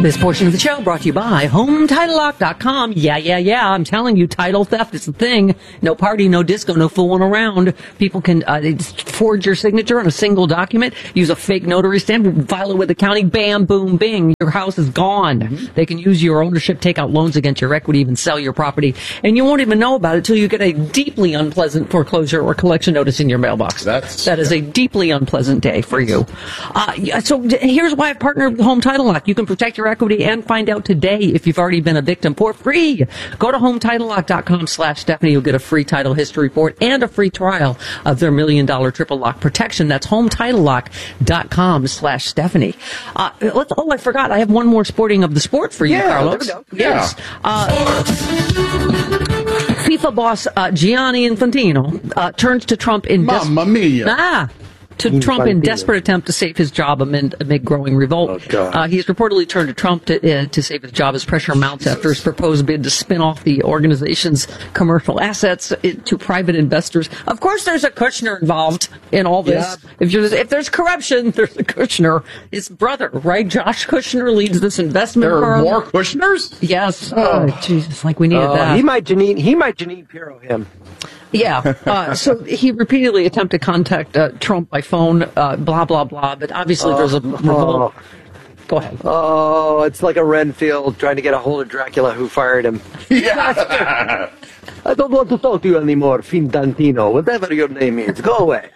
This portion of the show brought to you by HomeTitleLock.com. Yeah. I'm telling you, title theft is a thing. No party, no disco, no fooling around. People can forge your signature on a single document, use a fake notary stamp, file it with the county, bam, boom, bing. Your house is gone. Mm-hmm. They can use your ownership, take out loans against your equity, even sell your property. And you won't even know about it till you get a deeply unpleasant foreclosure or collection notice in your mailbox. That is a deeply unpleasant day for you. So here's why I've partnered with Home Title Lock. You can protect your equity and find out today if you've already been a victim for free. Go to HomeTitleLock.com/Stephanie. You'll get a free title history report and a free trial of their $1 million triple lock protection. That's HomeTitleLock.com/Stephanie. I forgot. I have one more sporting of the sport for you, Carlos. There we go. Yes. FIFA boss Gianni Infantino turns to Trump in Mamma mia. Trump in desperate attempt to save his job amid growing revolt. He's reportedly turned to Trump to save his job as pressure mounts after his proposed bid to spin off the organization's commercial assets to private investors. Of course, there's a Kushner involved in all this. Yeah. If there's corruption, there's a Kushner. His brother, right? Josh Kushner leads this investment firm. There are more Kushners? Yes. Oh, Jesus, like we needed that. He might Janine Pirro him. Yeah. So he repeatedly attempted to contact Trump by phone, blah, blah, blah. But obviously there's a revolt. Go ahead. Oh, it's like a Renfield trying to get a hold of Dracula who fired him. Yeah. I don't want to talk to you anymore, Fintantino, whatever your name is. Go away.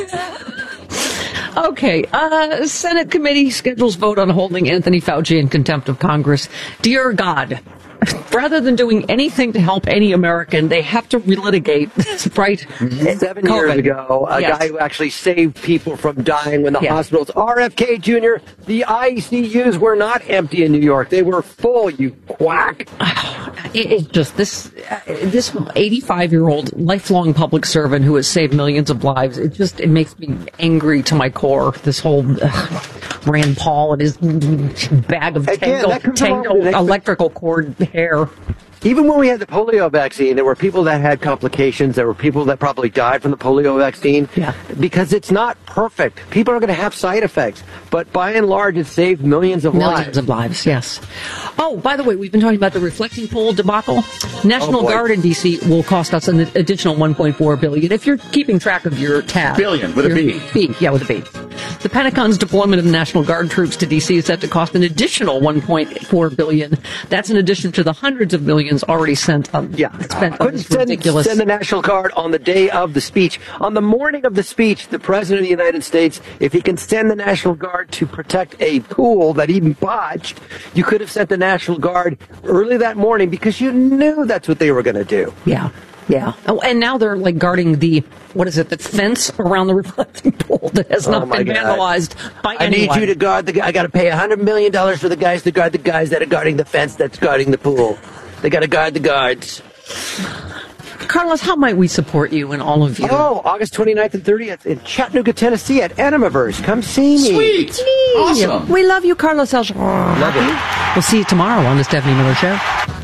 Okay. Senate committee schedules vote on holding Anthony Fauci in contempt of Congress. Dear God, rather than doing anything to help any American, they have to relitigate, right? 7 years ago, a guy who actually saved people from dying when the hospitals, RFK Jr., the ICUs were not empty in New York. They were full, you quack. It's just this 85-year-old lifelong public servant who has saved millions of lives. It makes me angry to my core. This whole Rand Paul and his bag of tangled electrical cord hair. Even when we had the polio vaccine, there were people that had complications. There were people that probably died from the polio vaccine. Yeah. Because it's not perfect. People are going to have side effects. But by and large, it saved millions of lives. Millions of lives, yes. Oh, by the way, we've been talking about the reflecting pool debacle. National Guard in D.C. will cost us an additional $1.4 billion. If you're keeping track of your tab. Billion, with a B. B, yeah, with a B. The Pentagon's deployment of National Guard troops to D.C. is set to cost an additional $1.4 billion. That's in addition to the hundreds of millions already spent Couldn't on this ridiculous... send the National Guard on the day of the speech. On the morning of the speech, the President of the United States, if he can send the National Guard to protect a pool that he botched, you could have sent the National Guard early that morning because you knew that's what they were going to do. Yeah. Yeah. Oh, and now they're guarding the fence around the reflecting pool that has not been vandalized by anyone. I need you to guard I got to pay $100 million for the guys to guard the guys that are guarding the fence that's guarding the pool. They got to guard the guards. Carlos, how might we support you and all of you? Oh, August 29th and 30th in Chattanooga, Tennessee at Animaverse. Come see me. Sweet. Awesome. We love you, Carlos. Love you. We'll see you tomorrow on the Stephanie Miller Show.